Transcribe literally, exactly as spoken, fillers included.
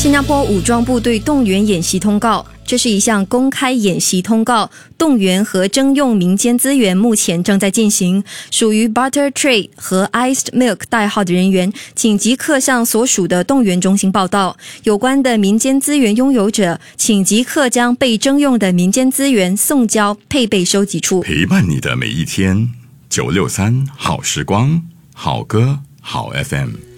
新加坡武装部队动员演习通告，这是一项公开演习通告，动员和征用民间资源目前正在进行，属于 Butter Trade 和 Iced Milk 代号的人员，请即刻向所属的动员中心报到。有关的民间资源拥有者，请即刻将被征用的民间资源送交配备收集处。 陪伴你的每一天，九六三好时光，好歌好 F M。